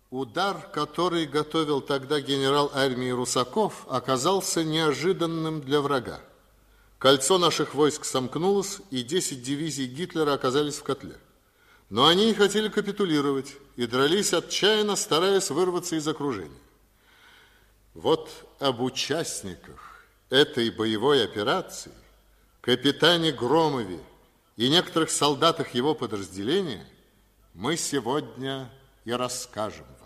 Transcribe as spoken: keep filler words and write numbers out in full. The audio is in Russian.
Удар, который готовил тогда генерал армии Русаков, оказался неожиданным для врага. Кольцо наших войск сомкнулось, и десять дивизий Гитлера оказались в котле. Но они не хотели капитулировать и дрались отчаянно, стараясь вырваться из окружения. Вот об участниках этой боевой операции, капитане Громове и некоторых солдатах его подразделения мы сегодня и расскажем.